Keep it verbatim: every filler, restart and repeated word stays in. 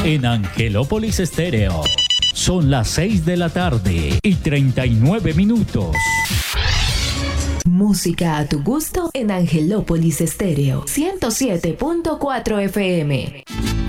en Angelópolis Estéreo. Son las seis de la tarde y treinta y nueve minutos. Música a tu gusto en Angelópolis Estéreo ciento siete punto cuatro F M.